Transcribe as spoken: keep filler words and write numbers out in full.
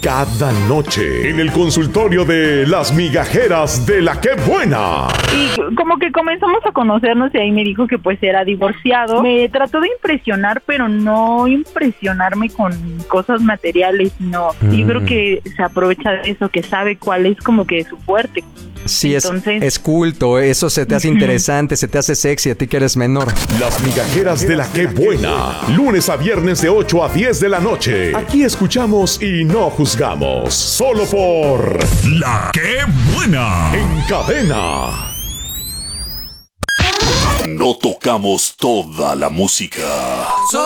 Cada noche en el consultorio de Las Migajeras de la Que Buena. Y como que comenzamos a conocernos y ahí me dijo que pues era divorciado. Me trató de impresionar, pero no impresionarme con cosas materiales, sino mm. yo creo que se aprovecha de eso, que sabe cuál es como que su fuerte. Sí, Entonces, es, es culto, eso se te hace interesante, se te hace sexy a ti que eres menor. Las Migajeras de la Que Buena, lunes a viernes de ocho a diez de la noche. Aquí escuchamos y no juzgamos, solo por La Que Buena. En Cadena. No tocamos toda la música.